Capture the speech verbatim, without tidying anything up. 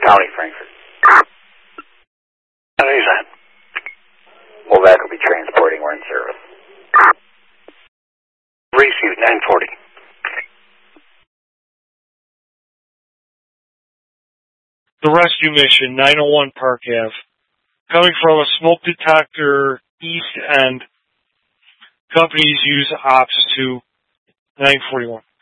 County, Frankfurt. How is that? Wolvac will be transporting. We're in service. Received, nine forty. The rescue mission, nine oh one Park Avenue. Coming from a smoke detector east end. Companies use ops to nine forty-one.